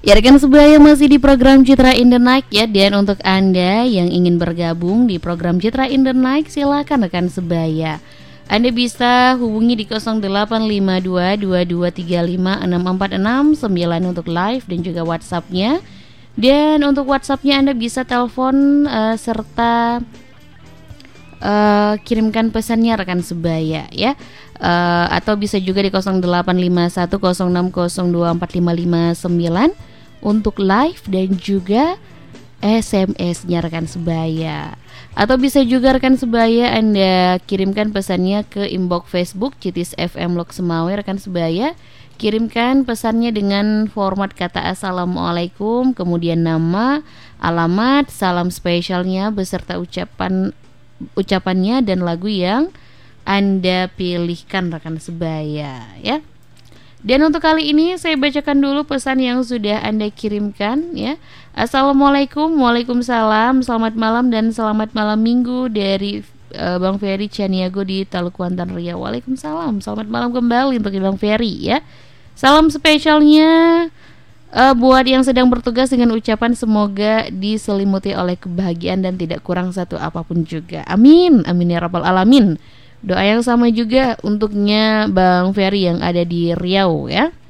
Ya rekan sebaya, masih di program Citra in the Night ya. Dan untuk Anda yang ingin bergabung di program Citra in the Night, silakan rekan sebaya. Anda bisa hubungi di 085222356469 untuk live dan juga WhatsApp-nya. Dan untuk WhatsApp-nya Anda bisa telepon serta kirimkan pesannya rekan sebaya ya. Atau bisa juga di 085106024559 untuk live dan juga SMS-nya rekan sebaya. Atau bisa juga rekan sebaya Anda kirimkan pesannya ke inbox Facebook Citis FM Lok Semawe rekan sebaya. Kirimkan pesannya dengan format kata Assalamualaikum, kemudian nama, alamat, salam spesialnya beserta ucapannya dan lagu yang Anda pilihkan rekan sebaya ya. Dan untuk kali ini saya bacakan dulu pesan yang sudah Anda kirimkan ya. Assalamualaikum, waalaikumsalam, selamat malam dan selamat malam minggu dari Bang Ferry Caniago di Teluk Kuantan Riau. Waalaikumsalam, selamat malam kembali untuk Bang Ferry ya. Salam spesialnya buat yang sedang bertugas dengan ucapan semoga diselimuti oleh kebahagiaan dan tidak kurang satu apapun juga. Amin, amin ya rabbal alamin. Doa yang sama juga untuknya Bang Ferry yang ada di Riau ya.